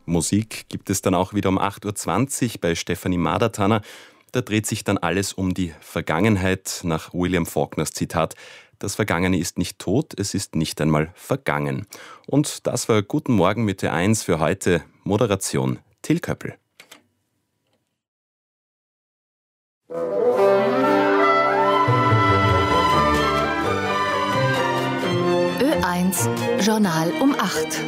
Musik gibt es dann auch wieder um 8.20 Uhr bei Stefanie Madertaner. Da dreht sich dann alles um die Vergangenheit nach William Faulkners Zitat: Das Vergangene ist nicht tot, es ist nicht einmal vergangen. Und das war Guten Morgen mit Ö1 für heute. Moderation Till Köppel. Ö1 Journal um 8.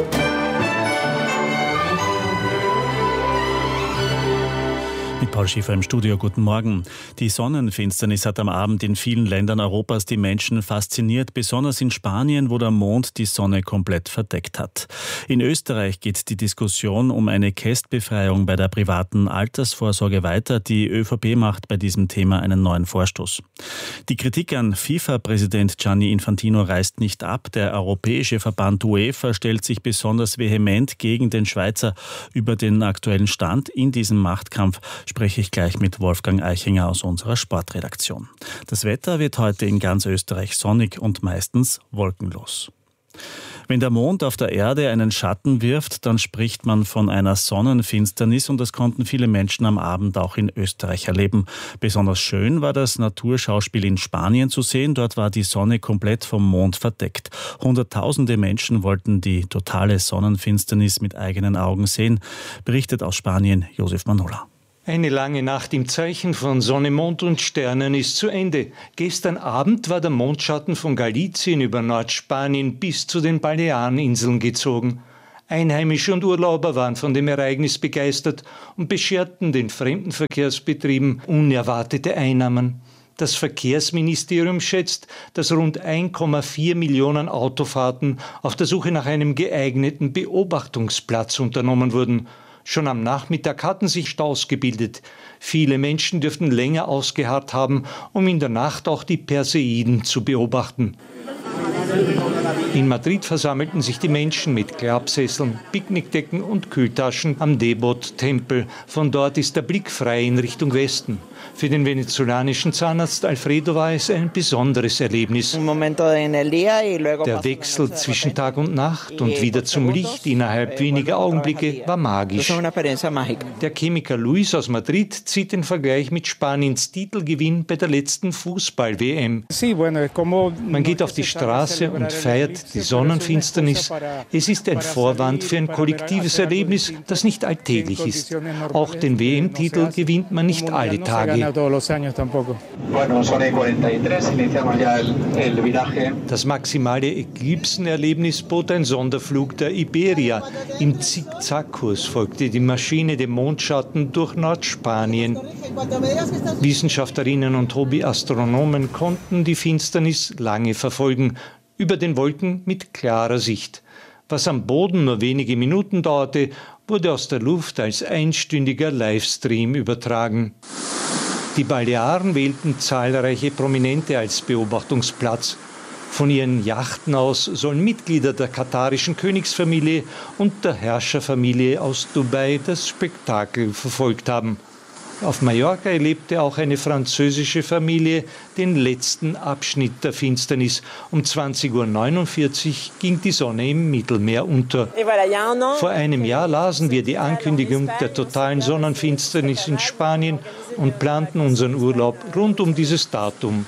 Mit Paul Schäfer im Studio, guten Morgen. Die Sonnenfinsternis hat am Abend in vielen Ländern Europas die Menschen fasziniert, besonders in Spanien, wo der Mond die Sonne komplett verdeckt hat. In Österreich geht die Diskussion um eine Kästbefreiung bei der privaten Altersvorsorge weiter. Die ÖVP macht bei diesem Thema einen neuen Vorstoß. Die Kritik an FIFA-Präsident Gianni Infantino reißt nicht ab. Der europäische Verband UEFA stellt sich besonders vehement gegen den Schweizer. Über den aktuellen Stand in diesem Machtkampf spreche ich gleich mit Wolfgang Eichinger aus unserer Sportredaktion. Das Wetter wird heute in ganz Österreich sonnig und meistens wolkenlos. Wenn der Mond auf der Erde einen Schatten wirft, dann spricht man von einer Sonnenfinsternis, und das konnten viele Menschen am Abend auch in Österreich erleben. Besonders schön war das Naturschauspiel in Spanien zu sehen. Dort war die Sonne komplett vom Mond verdeckt. Hunderttausende Menschen wollten die totale Sonnenfinsternis mit eigenen Augen sehen, berichtet aus Spanien Josef Manola. Eine lange Nacht im Zeichen von Sonne, Mond und Sternen ist zu Ende. Gestern Abend war der Mondschatten von Galicien über Nordspanien bis zu den Baleareninseln gezogen. Einheimische und Urlauber waren von dem Ereignis begeistert und bescherten den Fremdenverkehrsbetrieben unerwartete Einnahmen. Das Verkehrsministerium schätzt, dass rund 1,4 Millionen Autofahrten auf der Suche nach einem geeigneten Beobachtungsplatz unternommen wurden. Schon am Nachmittag hatten sich Staus gebildet. Viele Menschen dürften länger ausgeharrt haben, um in der Nacht auch die Perseiden zu beobachten. In Madrid versammelten sich die Menschen mit Klappsesseln, Picknickdecken und Kühltaschen am Debod-Tempel. Von dort ist der Blick frei in Richtung Westen. Für den venezolanischen Zahnarzt Alfredo war es ein besonderes Erlebnis. Der Wechsel zwischen Tag und Nacht und wieder zum Licht innerhalb weniger Augenblicke war magisch. Der Chemiker Luis aus Madrid zieht den Vergleich mit Spaniens Titelgewinn bei der letzten Fußball-WM. Man geht auf die Straße und feiert die Sonnenfinsternis. Es ist ein Vorwand für ein kollektives Erlebnis, das nicht alltäglich ist. Auch den WM-Titel gewinnt man nicht alle Tage. Das maximale Eclipsenerlebnis bot ein Sonderflug der Iberia. Im Zickzackkurs folgte die Maschine dem Mondschatten durch Nordspanien. Wissenschaftlerinnen und Hobbyastronomen konnten die Finsternis lange verfolgen, über den Wolken mit klarer Sicht. Was am Boden nur wenige Minuten dauerte, wurde aus der Luft als einstündiger Livestream übertragen. Die Balearen wählten zahlreiche Prominente als Beobachtungsplatz. Von ihren Yachten aus sollen Mitglieder der katarischen Königsfamilie und der Herrscherfamilie aus Dubai das Spektakel verfolgt haben. Auf Mallorca erlebte auch eine französische Familie den letzten Abschnitt der Finsternis. Um 20.49 Uhr ging die Sonne im Mittelmeer unter. Vor einem Jahr lasen wir die Ankündigung der totalen Sonnenfinsternis in Spanien und planten unseren Urlaub rund um dieses Datum.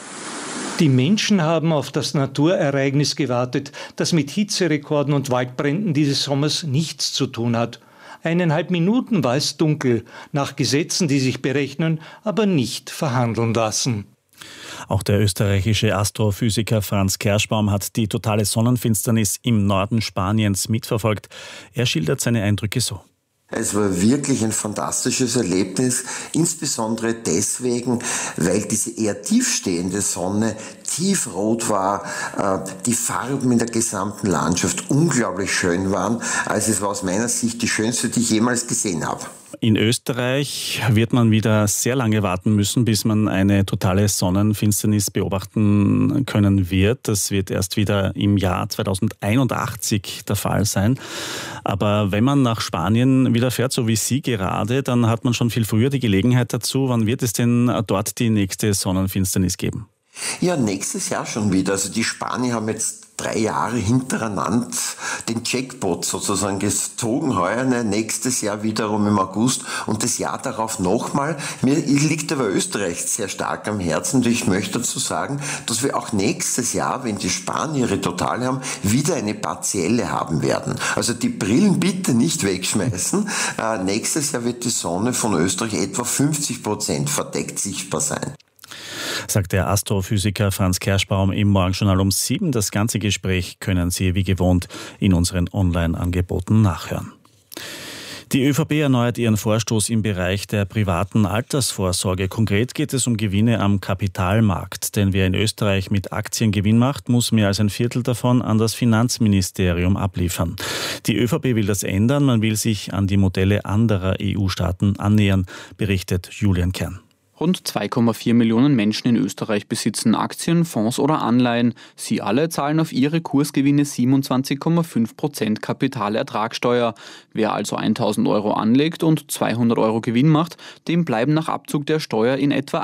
Die Menschen haben auf das Naturereignis gewartet, das mit Hitzerekorden und Waldbränden dieses Sommers nichts zu tun hat. 1,5 Minuten war es dunkel, nach Gesetzen, die sich berechnen, aber nicht verhandeln lassen. Auch der österreichische Astrophysiker Franz Kerschbaum hat die totale Sonnenfinsternis im Norden Spaniens mitverfolgt. Er schildert seine Eindrücke so. Es war wirklich ein fantastisches Erlebnis, insbesondere deswegen, weil diese eher tiefstehende Sonne tiefrot war, die Farben in der gesamten Landschaft unglaublich schön waren. Also es war aus meiner Sicht die schönste, die ich jemals gesehen habe. In Österreich wird man wieder sehr lange warten müssen, bis man eine totale Sonnenfinsternis beobachten können wird. Das wird erst wieder im Jahr 2081 der Fall sein. Aber wenn man nach Spanien wieder fährt, so wie Sie gerade, dann hat man schon viel früher die Gelegenheit dazu. Wann wird es denn dort die nächste Sonnenfinsternis geben? Ja, nächstes Jahr schon wieder. Also die Spanier haben jetzt 3 Jahre hintereinander den Jackpot sozusagen gezogen, heuer, nächstes Jahr wiederum im August und das Jahr darauf nochmal. Mir liegt aber Österreich sehr stark am Herzen und ich möchte dazu sagen, dass wir auch nächstes Jahr, wenn die Spanier ihre Totale haben, wieder eine partielle haben werden. Also die Brillen bitte nicht wegschmeißen. Nächstes Jahr wird die Sonne von Österreich etwa 50% verdeckt sichtbar sein. Sagt der Astrophysiker Franz Kerschbaum im Morgenjournal um 7. Das ganze Gespräch können Sie wie gewohnt in unseren Online-Angeboten nachhören. Die ÖVP erneuert ihren Vorstoß im Bereich der privaten Altersvorsorge. Konkret geht es um Gewinne am Kapitalmarkt. Denn wer in Österreich mit Aktien Gewinn macht, muss mehr als ein Viertel davon an das Finanzministerium abliefern. Die ÖVP will das ändern. Man will sich an die Modelle anderer EU-Staaten annähern, berichtet Julian Kern. Rund 2,4 Millionen Menschen in Österreich besitzen Aktien, Fonds oder Anleihen. Sie alle zahlen auf ihre Kursgewinne 27,5% Kapitalertragssteuer. Wer also 1.000 Euro anlegt und 200 Euro Gewinn macht, dem bleiben nach Abzug der Steuer in etwa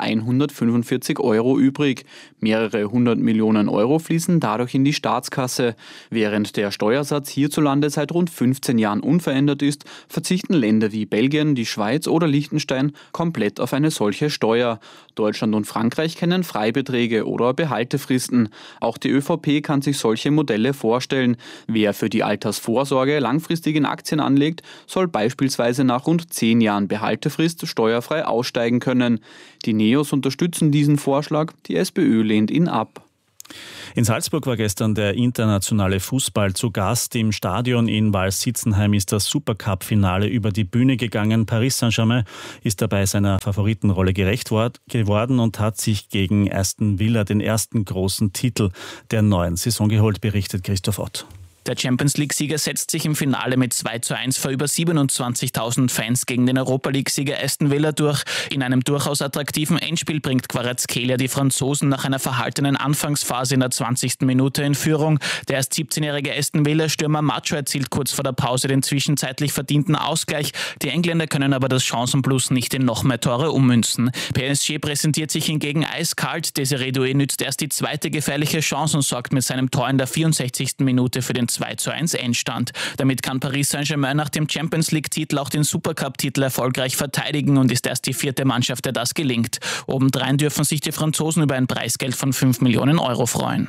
145 Euro übrig. Mehrere 100 Millionen Euro fließen dadurch in die Staatskasse. Während der Steuersatz hierzulande seit rund 15 Jahren unverändert ist, verzichten Länder wie Belgien, die Schweiz oder Liechtenstein komplett auf eine solche Steuer. Deutschland und Frankreich kennen Freibeträge oder Behaltefristen. Auch die ÖVP kann sich solche Modelle vorstellen. Wer für die Altersvorsorge langfristig in Aktien anlegt, soll beispielsweise nach rund 10 Jahren Behaltefrist steuerfrei aussteigen können. Die Neos unterstützen diesen Vorschlag, die SPÖ lehnt ihn ab. In Salzburg war gestern der internationale Fußball zu Gast. Im Stadion in Wals-Sitzenheim ist das Supercup-Finale über die Bühne gegangen. Paris Saint-Germain ist dabei seiner Favoritenrolle gerecht geworden und hat sich gegen Aston Villa den ersten großen Titel der neuen Saison geholt, berichtet Christoph Ott. Der Champions-League-Sieger setzt sich im Finale mit 2:1 vor über 27.000 Fans gegen den Europa-League-Sieger Aston Villa durch. In einem durchaus attraktiven Endspiel bringt Kvaratskhelia die Franzosen nach einer verhaltenen Anfangsphase in der 20. Minute in Führung. Der erst 17-jährige Aston Villa-Stürmer Macho erzielt kurz vor der Pause den zwischenzeitlich verdienten Ausgleich. Die Engländer können aber das Chancenplus nicht in noch mehr Tore ummünzen. PSG präsentiert sich hingegen eiskalt. Desiree Doué nützt erst die zweite gefährliche Chance und sorgt mit seinem Tor in der 64. Minute für den 2:1 Endstand. Damit kann Paris Saint-Germain nach dem Champions-League-Titel auch den Supercup-Titel erfolgreich verteidigen und ist erst die 4. Mannschaft, der das gelingt. Obendrein dürfen sich die Franzosen über ein Preisgeld von 5 Millionen Euro freuen.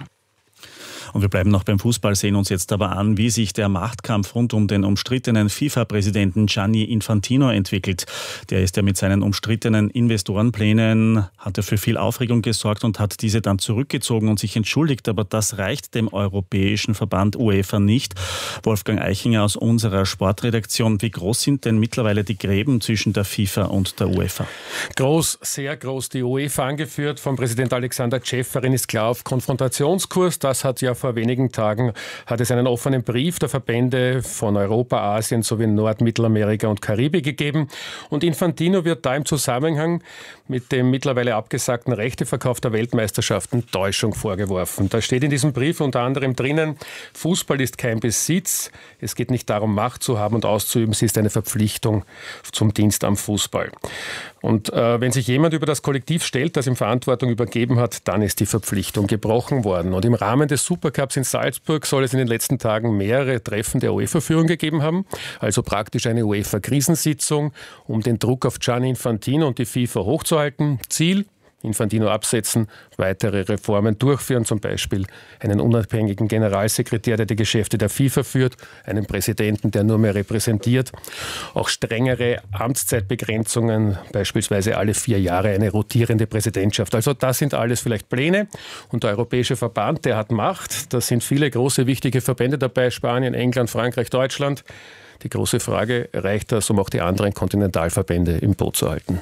Und wir bleiben noch beim Fußball, sehen uns jetzt aber an, wie sich der Machtkampf rund um den umstrittenen FIFA-Präsidenten Gianni Infantino entwickelt. Der ist ja mit seinen umstrittenen Investorenplänen, hat er für viel Aufregung gesorgt und hat diese dann zurückgezogen und sich entschuldigt. Aber das reicht dem europäischen Verband UEFA nicht. Wolfgang Eichinger aus unserer Sportredaktion. Wie groß sind denn mittlerweile die Gräben zwischen der FIFA und der UEFA? Groß, sehr groß. Die UEFA, angeführt von Präsident Alexander Ceferin, ist klar auf Konfrontationskurs. Das hat ja vor wenigen Tagen hat es einen offenen Brief der Verbände von Europa, Asien sowie Nord-, Mittelamerika und Karibik gegeben. Und Infantino wird da im Zusammenhang mit dem mittlerweile abgesagten Rechteverkauf der Weltmeisterschaften Täuschung vorgeworfen. Da steht in diesem Brief unter anderem drinnen: Fußball ist kein Besitz. Es geht nicht darum, Macht zu haben und auszuüben. Sie ist eine Verpflichtung zum Dienst am Fußball. Und wenn sich jemand über das Kollektiv stellt, das ihm Verantwortung übergeben hat, dann ist die Verpflichtung gebrochen worden. Und im Rahmen des Supercups in Salzburg soll es in den letzten Tagen mehrere Treffen der UEFA-Führung gegeben haben, also praktisch eine UEFA-Krisensitzung, um den Druck auf Gianni Infantino und die FIFA hochzuhalten. Ziel: Infantino absetzen, weitere Reformen durchführen, zum Beispiel einen unabhängigen Generalsekretär, der die Geschäfte der FIFA führt, einen Präsidenten, der nur mehr repräsentiert, auch strengere Amtszeitbegrenzungen, beispielsweise alle 4 Jahre eine rotierende Präsidentschaft. Also das sind alles vielleicht Pläne, und der Europäische Verband, der hat Macht. Da sind viele große, wichtige Verbände dabei, Spanien, England, Frankreich, Deutschland. Die große Frage: reicht das, um auch die anderen Kontinentalverbände im Boot zu halten?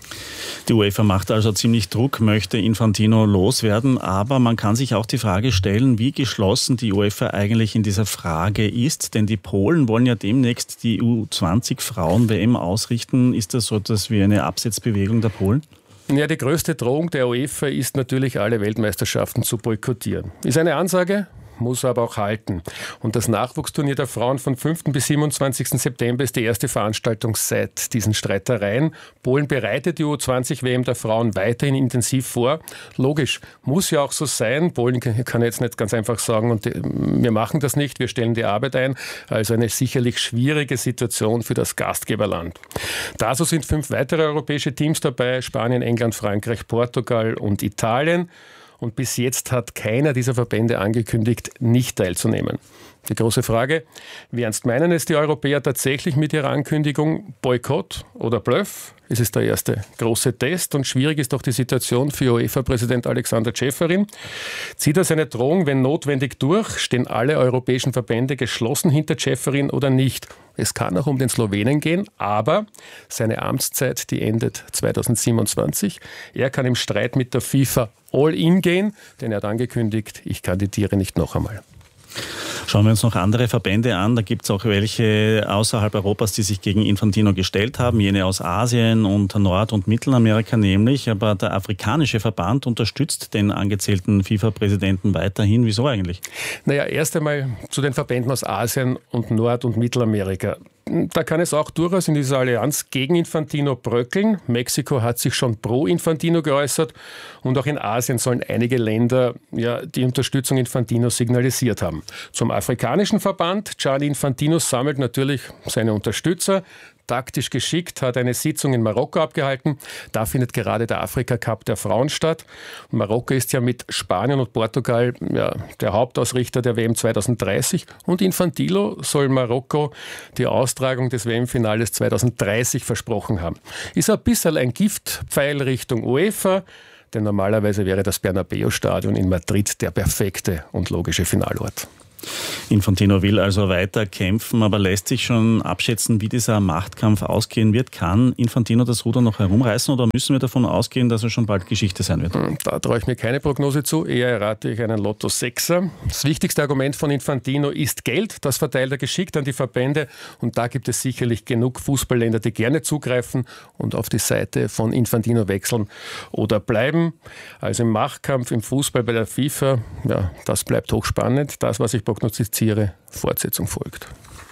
Die UEFA macht also ziemlich Druck, möchte Infantino loswerden, aber man kann sich auch die Frage stellen, wie geschlossen die UEFA eigentlich in dieser Frage ist, denn die Polen wollen ja demnächst die U20-Frauen-WM ausrichten. Ist das so etwas wie eine Absetzbewegung der Polen? Ja, die größte Drohung der UEFA ist natürlich, alle Weltmeisterschaften zu boykottieren. Ist eine Ansage? muss aber auch halten. Und das Nachwuchsturnier der Frauen von 5. bis 27. September ist die erste Veranstaltung seit diesen Streitereien. Polen bereitet die U20-WM der Frauen weiterhin intensiv vor. Logisch, muss ja auch so sein. Polen kann jetzt nicht ganz einfach sagen, und wir machen das nicht, wir stellen die Arbeit ein. Also eine sicherlich schwierige Situation für das Gastgeberland. Dazu sind 5 weitere europäische Teams dabei: Spanien, England, Frankreich, Portugal und Italien. Und bis jetzt hat keiner dieser Verbände angekündigt, nicht teilzunehmen. Die große Frage: Wie ernst meinen es die Europäer tatsächlich mit ihrer Ankündigung? Boykott oder Bluff? Es ist der erste große Test, und schwierig ist auch die Situation für UEFA-Präsident Alexander Čeferin. Zieht er seine Drohung, wenn notwendig, durch? Stehen alle europäischen Verbände geschlossen hinter Čeferin oder nicht? Es kann auch um den Slowenen gehen, aber seine Amtszeit, die endet 2027. Er kann im Streit mit der FIFA all in gehen, denn er hat angekündigt, ich kandidiere nicht noch einmal. Schauen wir uns noch andere Verbände an. Da gibt es auch welche außerhalb Europas, die sich gegen Infantino gestellt haben. Jene aus Asien und Nord- und Mittelamerika nämlich. Aber der afrikanische Verband unterstützt den angezählten FIFA-Präsidenten weiterhin. Wieso eigentlich? Naja, erst einmal zu den Verbänden aus Asien und Nord- und Mittelamerika. Da kann es auch durchaus in dieser Allianz gegen Infantino bröckeln. Mexiko hat sich schon pro Infantino geäußert, und auch in Asien sollen einige Länder die Unterstützung Infantino signalisiert haben. Zum afrikanischen Verband, Gianni Infantino sammelt natürlich seine Unterstützer. Taktisch geschickt, hat eine Sitzung in Marokko abgehalten. Da findet gerade der Afrika-Cup der Frauen statt. Und Marokko ist ja mit Spanien und Portugal der Hauptausrichter der WM 2030. Und Infantino soll Marokko die Austragung des WM-Finales 2030 versprochen haben. Ist ein bisschen ein Giftpfeil Richtung UEFA, denn normalerweise wäre das Bernabeu-Stadion in Madrid der perfekte und logische Finalort. Infantino will also weiter kämpfen, aber lässt sich schon abschätzen, wie dieser Machtkampf ausgehen wird? Kann Infantino das Ruder noch herumreißen, oder müssen wir davon ausgehen, dass er schon bald Geschichte sein wird? Da traue ich mir keine Prognose zu, eher errate ich einen Lotto-Sechser. Das wichtigste Argument von Infantino ist Geld, das verteilt er geschickt an die Verbände, und da gibt es sicherlich genug Fußballländer, die gerne zugreifen und auf die Seite von Infantino wechseln oder bleiben. Also im Machtkampf im Fußball bei der FIFA, das bleibt hochspannend. Das, was ich prognostiziere, Fortsetzung folgt.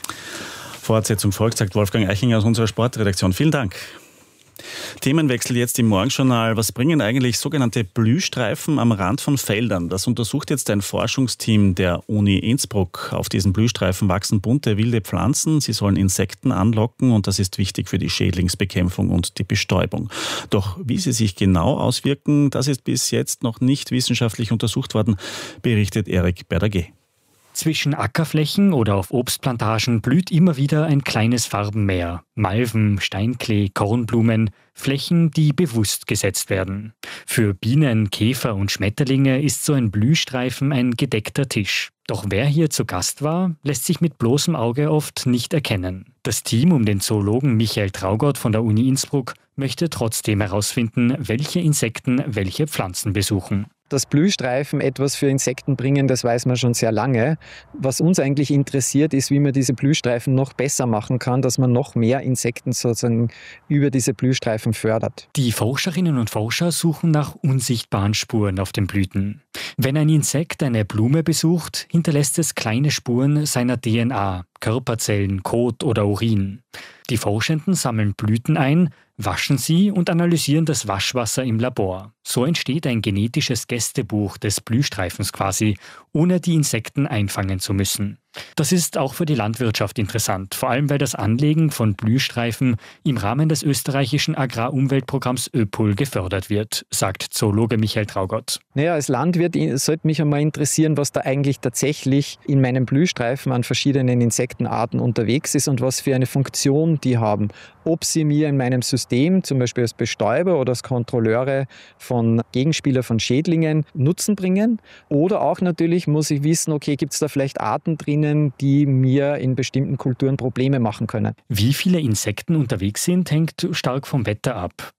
Fortsetzung folgt, sagt Wolfgang Eichinger aus unserer Sportredaktion. Vielen Dank. Themenwechsel jetzt im Morgenjournal. Was bringen eigentlich sogenannte Blühstreifen am Rand von Feldern? Das untersucht jetzt ein Forschungsteam der Uni Innsbruck. Auf diesen Blühstreifen wachsen bunte wilde Pflanzen. Sie sollen Insekten anlocken, und das ist wichtig für die Schädlingsbekämpfung und die Bestäubung. Doch wie sie sich genau auswirken, das ist bis jetzt noch nicht wissenschaftlich untersucht worden, berichtet Erik Berdaguet. Zwischen Ackerflächen oder auf Obstplantagen blüht immer wieder ein kleines Farbenmeer. Malven, Steinklee, Kornblumen, Flächen, die bewusst gesetzt werden. Für Bienen, Käfer und Schmetterlinge ist so ein Blühstreifen ein gedeckter Tisch. Doch wer hier zu Gast war, lässt sich mit bloßem Auge oft nicht erkennen. Das Team um den Zoologen Michael Traugott von der Uni Innsbruck möchte trotzdem herausfinden, welche Insekten welche Pflanzen besuchen. Dass Blühstreifen etwas für Insekten bringen, das weiß man schon sehr lange. Was uns eigentlich interessiert, ist, wie man diese Blühstreifen noch besser machen kann, dass man noch mehr Insekten sozusagen über diese Blühstreifen fördert. Die Forscherinnen und Forscher suchen nach unsichtbaren Spuren auf den Blüten. Wenn ein Insekt eine Blume besucht, hinterlässt es kleine Spuren seiner DNA, Körperzellen, Kot oder Urin. Die Forschenden sammeln Blüten ein, waschen sie und analysieren das Waschwasser im Labor. So entsteht ein genetisches Gästebuch des Blühstreifens quasi, ohne die Insekten einfangen zu müssen. Das ist auch für die Landwirtschaft interessant, vor allem weil das Anlegen von Blühstreifen im Rahmen des österreichischen Agrarumweltprogramms ÖPOL gefördert wird, sagt Zoologe Michael Traugott. Naja, als Landwirt sollte mich einmal interessieren, was da eigentlich tatsächlich in meinem Blühstreifen an verschiedenen Insektenarten unterwegs ist und was für eine Funktion die haben. Ob sie mir in meinem System, zum Beispiel als Bestäuber oder als Kontrolleure von Gegenspieler von Schädlingen, Nutzen bringen. Oder auch natürlich muss ich wissen, okay, gibt es da vielleicht Arten drinnen, die mir in bestimmten Kulturen Probleme machen können. Wie viele Insekten unterwegs sind, hängt stark vom Wetter ab.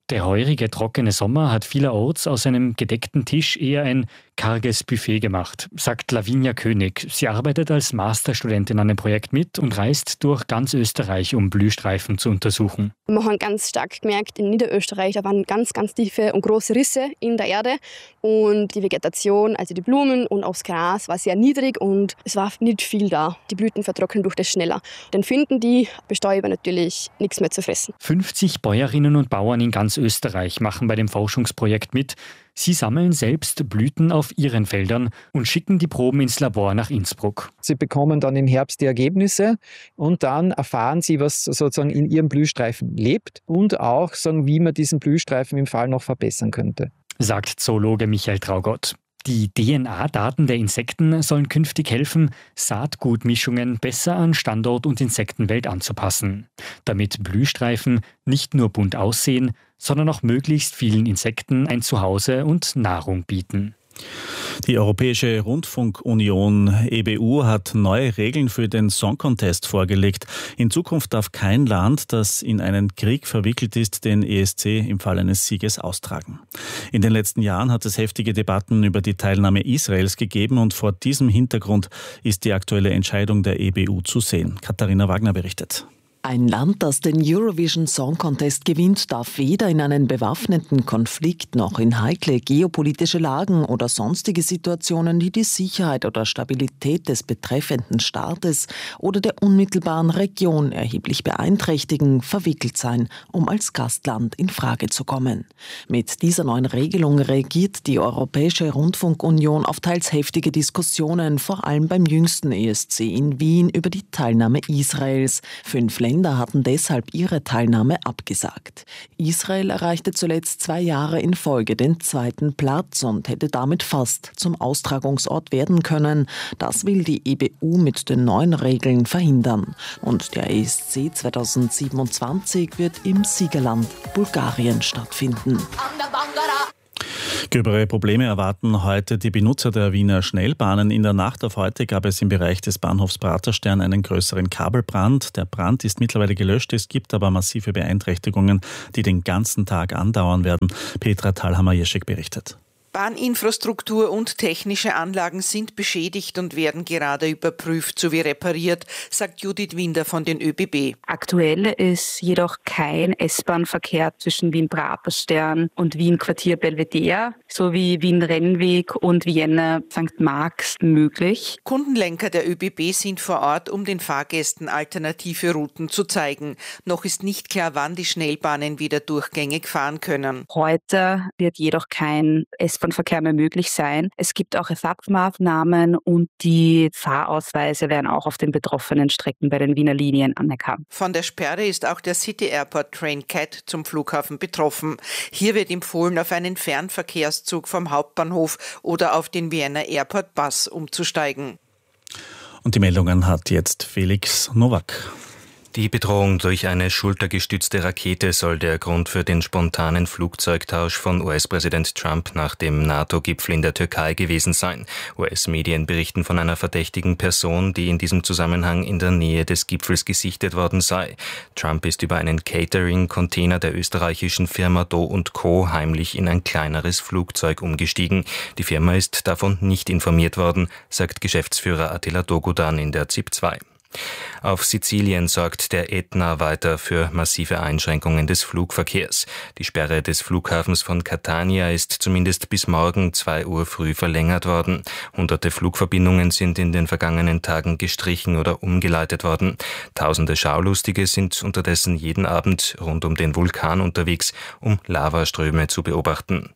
Der heurige, trockene Sommer hat vielerorts aus einem gedeckten Tisch eher ein karges Buffet gemacht, sagt Lavinia König. Sie arbeitet als Masterstudentin an dem Projekt mit und reist durch ganz Österreich, um Blühstreifen zu untersuchen. Wir haben ganz stark gemerkt, in Niederösterreich, da waren ganz, ganz tiefe und große Risse in der Erde und die Vegetation, also die Blumen und auch das Gras, war sehr niedrig und es war nicht viel da. Die Blüten vertrocknen durch das schneller. Dann finden die Bestäuber natürlich nichts mehr zu fressen. 50 Bäuerinnen und Bauern in ganz Österreich machen bei dem Forschungsprojekt mit. Sie sammeln selbst Blüten auf ihren Feldern und schicken die Proben ins Labor nach Innsbruck. Sie bekommen dann im Herbst die Ergebnisse und dann erfahren sie, was sozusagen in ihrem Blühstreifen lebt und auch, wie man diesen Blühstreifen im Fall noch verbessern könnte. Sagt Zoologe Michael Traugott. Die DNA-Daten der Insekten sollen künftig helfen, Saatgutmischungen besser an Standort und Insektenwelt anzupassen, damit Blühstreifen nicht nur bunt aussehen, sondern auch möglichst vielen Insekten ein Zuhause und Nahrung bieten. Die Europäische Rundfunkunion EBU hat neue Regeln für den Song Contest vorgelegt. In Zukunft darf kein Land, das in einen Krieg verwickelt ist, den ESC im Fall eines Sieges austragen. In den letzten Jahren hat es heftige Debatten über die Teilnahme Israels gegeben und vor diesem Hintergrund ist die aktuelle Entscheidung der EBU zu sehen. Katharina Wagner berichtet. Ein Land, das den Eurovision Song Contest gewinnt, darf weder in einen bewaffneten Konflikt noch in heikle geopolitische Lagen oder sonstige Situationen, die die Sicherheit oder Stabilität des betreffenden Staates oder der unmittelbaren Region erheblich beeinträchtigen, verwickelt sein, um als Gastland in Frage zu kommen. Mit dieser neuen Regelung reagiert die Europäische Rundfunkunion auf teils heftige Diskussionen, vor allem beim jüngsten ESC in Wien über die Teilnahme Israels. 5 Länder hatten deshalb ihre Teilnahme abgesagt. Israel erreichte zuletzt 2 Jahre in Folge den 2. Platz und hätte damit fast zum Austragungsort werden können. Das will die EBU mit den neuen Regeln verhindern. Und der ESC 2027 wird im Siegerland Bulgarien stattfinden. Gröbere Probleme erwarten heute die Benutzer der Wiener Schnellbahnen. In der Nacht auf heute gab es im Bereich des Bahnhofs Praterstern einen größeren Kabelbrand. Der Brand ist mittlerweile gelöscht. Es gibt aber massive Beeinträchtigungen, die den ganzen Tag andauern werden. Petra Thalhammer-Jeschek berichtet. Bahninfrastruktur und technische Anlagen sind beschädigt und werden gerade überprüft sowie repariert, sagt Judith Winder von den ÖBB. Aktuell ist jedoch kein S-Bahn-Verkehr zwischen Wien-Praterstern und Wien-Quartier Belvedere sowie Wien-Rennweg und Vienna-St. Marx möglich. Kundenlenker der ÖBB sind vor Ort, um den Fahrgästen alternative Routen zu zeigen. Noch ist nicht klar, wann die Schnellbahnen wieder durchgängig fahren können. Heute wird jedoch kein S-Bahn-Verkehr mehr möglich sein. Es gibt auch Ersatzmaßnahmen und die Fahrausweise werden auch auf den betroffenen Strecken bei den Wiener Linien anerkannt. Von der Sperre ist auch der City Airport Train CAT zum Flughafen betroffen. Hier wird empfohlen, auf einen Fernverkehrszug vom Hauptbahnhof oder auf den Vienna Airport Bus umzusteigen. Und die Meldungen hat jetzt Felix Nowak. Die Bedrohung durch eine schultergestützte Rakete soll der Grund für den spontanen Flugzeugtausch von US-Präsident Trump nach dem NATO-Gipfel in der Türkei gewesen sein. US-Medien berichten von einer verdächtigen Person, die in diesem Zusammenhang in der Nähe des Gipfels gesichtet worden sei. Trump ist über einen Catering-Container der österreichischen Firma Do & Co. heimlich in ein kleineres Flugzeug umgestiegen. Die Firma ist davon nicht informiert worden, sagt Geschäftsführer Attila Dogudan in der ZIP 2. Auf Sizilien sorgt der Ätna weiter für massive Einschränkungen des Flugverkehrs. Die Sperre des Flughafens von Catania ist zumindest bis morgen 2 Uhr früh verlängert worden. Hunderte Flugverbindungen sind in den vergangenen Tagen gestrichen oder umgeleitet worden. Tausende Schaulustige sind unterdessen jeden Abend rund um den Vulkan unterwegs, um Lavaströme zu beobachten.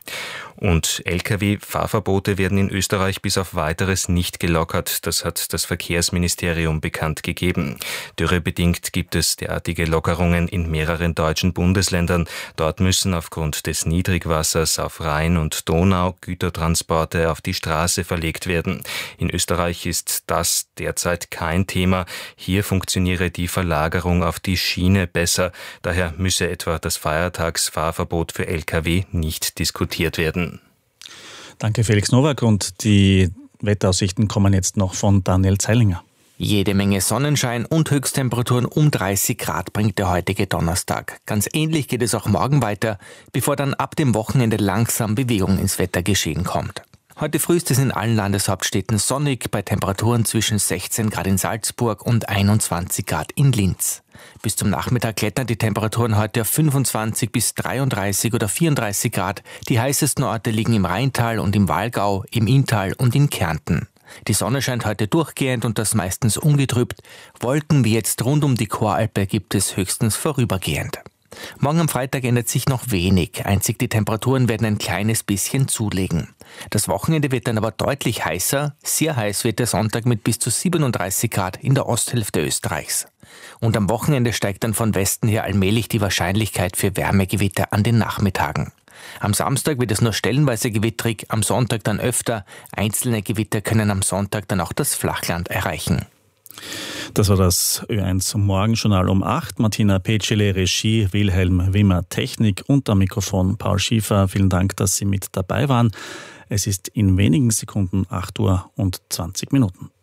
Und Lkw-Fahrverbote werden in Österreich bis auf Weiteres nicht gelockert. Das hat das Verkehrsministerium bekannt gegeben. Dürrebedingt gibt es derartige Lockerungen in mehreren deutschen Bundesländern. Dort müssen aufgrund des Niedrigwassers auf Rhein und Donau Gütertransporte auf die Straße verlegt werden. In Österreich ist das derzeit kein Thema. Hier funktioniere die Verlagerung auf die Schiene besser. Daher müsse etwa das Feiertagsfahrverbot für Lkw nicht diskutiert werden. Danke Felix Nowak und die Wetteraussichten kommen jetzt noch von Daniel Zeilinger. Jede Menge Sonnenschein und Höchsttemperaturen um 30 Grad bringt der heutige Donnerstag. Ganz ähnlich geht es auch morgen weiter, bevor dann ab dem Wochenende langsam Bewegung ins Wettergeschehen kommt. Heute früh ist es in allen Landeshauptstädten sonnig, bei Temperaturen zwischen 16 Grad in Salzburg und 21 Grad in Linz. Bis zum Nachmittag klettern die Temperaturen heute auf 25 bis 33 oder 34 Grad. Die heißesten Orte liegen im Rheintal und im Walgau, im Inntal und in Kärnten. Die Sonne scheint heute durchgehend und das meistens ungetrübt. Wolken wie jetzt rund um die Choralpe gibt es höchstens vorübergehend. Morgen am Freitag ändert sich noch wenig. Einzig die Temperaturen werden ein kleines bisschen zulegen. Das Wochenende wird dann aber deutlich heißer. Sehr heiß wird der Sonntag mit bis zu 37 Grad in der Osthälfte Österreichs. Und am Wochenende steigt dann von Westen her allmählich die Wahrscheinlichkeit für Wärmegewitter an den Nachmittagen. Am Samstag wird es nur stellenweise gewitterig, am Sonntag dann öfter. Einzelne Gewitter können am Sonntag dann auch das Flachland erreichen. Das war das Ö1 Morgenjournal um 8. Martina Petschele, Regie, Wilhelm Wimmer, Technik und am Mikrofon Paul Schiefer. Vielen Dank, dass Sie mit dabei waren. Es ist in wenigen Sekunden 8:20 Uhr.